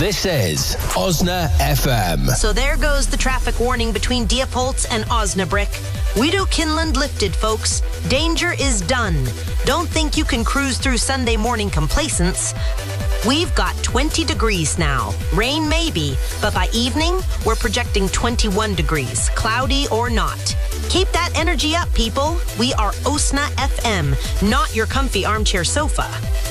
This is Osna FM. So there goes the traffic warning between Diepholz and Osnabrück. Widow Kinland lifted, folks. Danger is done. Don't think you can cruise through Sunday morning complacence. We've got 20 degrees now. Rain maybe, but by evening, we're projecting 21 degrees, cloudy or not. Keep that energy up, people. We are Osna FM, not your comfy armchair sofa.